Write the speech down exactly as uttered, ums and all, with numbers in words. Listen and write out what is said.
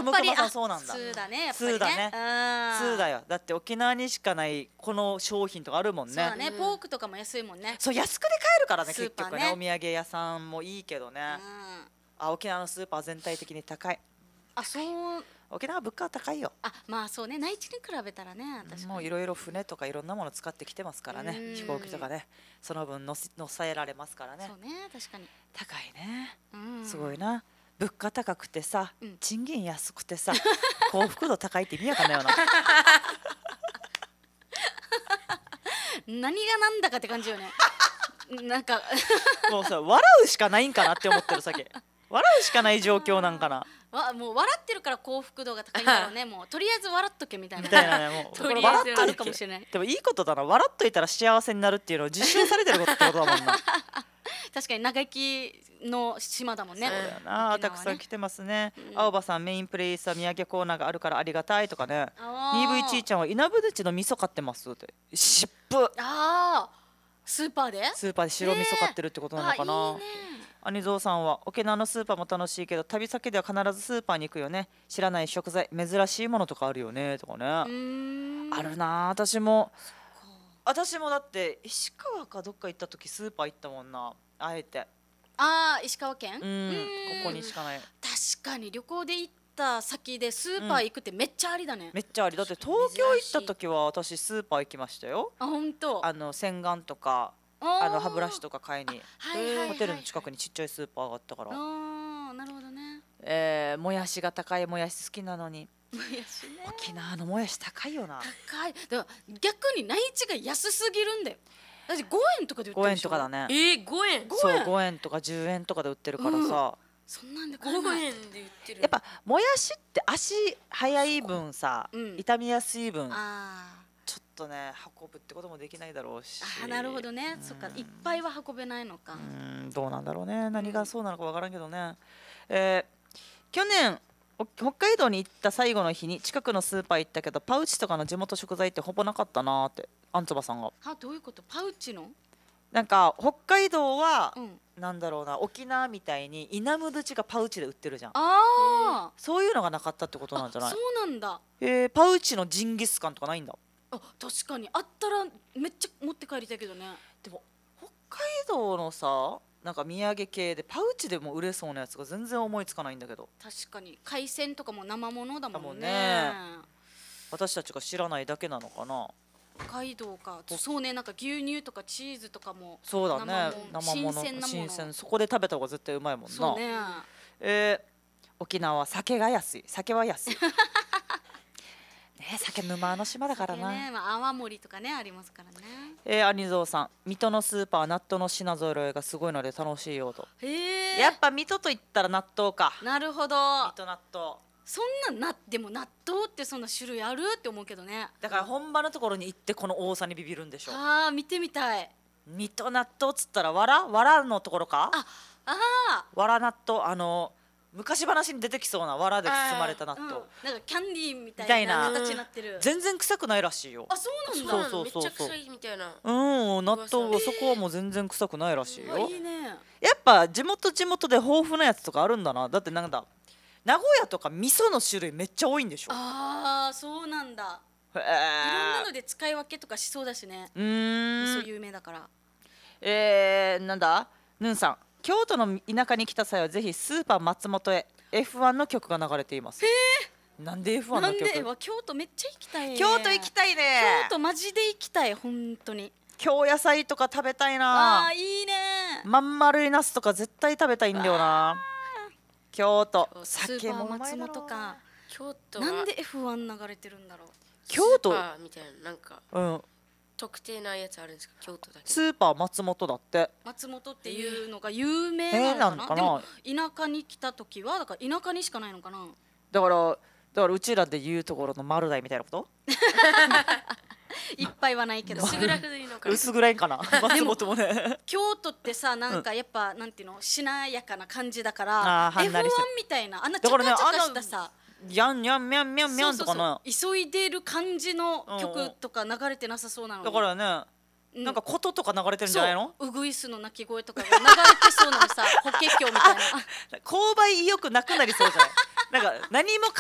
トムクマさんそうなんだ。 通だね、やっぱりね。 通だね。通だよ。だって沖縄にしかないこの商品とかあるもんね。 そうだね、ポークとかも安いもんね。 そう、安くで買えるからね、結局ね。お土産屋さんもいいけどね。あ、沖縄のスーパー全体的に高い。 あ、そう。 沖縄物価は高いよ。 あ、まあそうね、内地に比べたらね、 もういろいろ船とかいろんなもの使ってきてますからね、飛行機とかね、その分のし乗せられますからね。 そうね、確かに高いね。すごいな。物価高くてさ、賃金安くてさ、幸福度高いって意味わかんないよな。 何がなんだかって感じよね。なんかもうさ、笑うしかないんかなって思ってる先。笑うしかない状況なんかな。 わ、もう笑ってるから幸福度が高いんだろうね。もうとりあえず笑っとけみたいな。 みたいなね、もうとりあえずあるかもしれない。 でもいいことだな。笑っといたら幸せになるっていうのを実証されてることってことだもんな。 確かに長生きの島だもんね。 そうだよな。たくさん来てますね。青葉さん、メインプレイスは土産コーナーがあるからありがたいとかね。ニーブイ ちーちゃんは稲ぶちの味噌買ってますって。湿布。 ああ、スーパーで？ スーパーで白味噌買ってるってことなのかな。兄蔵さんは沖縄のスーパーも楽しいけど旅先では必ずスーパーに行くよね。知らない食材珍しいものとかあるよねとかね。あるな。私も私もだって石川かどっか行った時スーパー行ったもんな、あえて。 ああ、石川県。 うん、ここにしかない。 確かに旅行で行った先でスーパー行くってめっちゃありだね。 めっちゃあり。だって東京行った時は私スーパー行きましたよ。 あ、本当。 あの洗顔とかあの歯ブラシとか買いにホテルの近くにちっちゃいスーパーがあったから。 ああ、なるほどね。 えー、もやしが高い。もやし好きなのに。もやしね。沖縄のもやし高いよな。 高い。だから逆に内地が安すぎるんだよ。だってごえんとかで売ってるでしょ。 ごえんとかだね。 えー、ごえん。 そう、ごえんとかじゅうえんとかで売ってるからさ。 そんなんでごえんで売ってる。 やっぱもやしって足早い分さ、傷みやすい分。ちょっとね運ぶってこともできないだろうし。 あ、なるほどね。そっか、いっぱいは運べないのか。 うん、どうなんだろうね。何がそうなのかわからんけどね。えー、去年北海道に行った最後の日に近くのスーパー行ったけどパウチとかの地元食材ってほぼなかったなーってアンツバさんが。 は、どういうこと？パウチの？ なんか北海道は、うん、なんだろうな、沖縄みたいに稲む土がパウチで売ってるじゃん。 あ、 そういうのがなかったってことなんじゃない？ そうなんだ。 えー、パウチのジンギスカンとかないんだ。 あ、確かにあったらめっちゃ持って帰りたいけどね。 でも北海道のさ、なんか土産系でパウチでも売れそうなやつが全然思いつかないんだけど。 確かに海鮮とかも生ものだもん ね, ね。私たちが知らないだけなのかな。 北海道か。そうね、なんか牛乳とかチーズとかもそうだね、生もの新鮮なもの、新鮮、そこで食べた方が絶対うまいもんな。そうね。えー、沖縄は酒が安い。酒は安い。ね、酒沼の島だからな。 ね、まあ、泡盛とかねありますからね。 えー、兄蔵さん、水戸のスーパー納豆の品揃えがすごいので楽しいよと。 へえ。 やっぱ水戸と言ったら納豆か。 なるほど。 水戸納豆。 そんなな、でも納豆ってそんな種類あるって思うけどね。 だから本場のところに行ってこの多さにビビるんでしょ。 ああ、見てみたい。 水戸納豆っつったらわらわらのところか。 ああ、 わら納豆、あの昔話に出てきそうなわらで包まれた納豆、うん、 なんかキャンディーみたいな形になってる。 全然臭くないらしいよ。 あ、そうなんだ。そうそうそうそう。めっちゃ臭いみたいな。 うん、納豆はそこはもう全然臭くないらしいよ。 いいね。 やっぱ地元地元で豊富なやつとかあるんだな。だってなんだ名古屋とか味噌の種類めっちゃ多いんでしょ。 ああ、そうなんだ。 へえ。 いろんなので使い分けとかしそうだしね。 うん。 味噌有名だから。 えー、なんだヌンさん、京都の田舎に来た際はぜひスーパー松本へ エフワン の曲が流れています。へえ。なんで エフワン の曲？ なんで？京都めっちゃ行きたいね。 京都行きたいね。 京都マジで行きたい、本当に。 京野菜とか食べたいな。 あー、いいね。 まん丸いナスとか絶対食べたいんだよな。京都酒もうまいだろ。 松本か。 京都なんで エフワン 流れてるんだろう。 京都みたいな、なんか、 うん、 特定なやつあるんですか？京都だけスーパー松本だって。 松本っていうのが有名なのかな。でも田舎に来た時はだから田舎にしかないのかな。 だからだからうちらで言うところの丸大みたいなこと？ いっぱいはないけど薄暗くでいいのかな。 薄暗いかな。松本もね。 京都ってさ、なんかやっぱ、うん、なんていうの、しなやかな感じだから エフワン みたいなあんなチャカチャカしたさ、 やんやんみゃんみゃんみゃんとかな、 急いでる感じの曲とか流れてなさそうなのに。 だからね、うん、なんか琴とか流れてるんじゃないの？ ウグイスの鳴き声とかが流れてそうなのさ。法華経みたいな。 購買意欲なくなりそうじゃない？なんか何も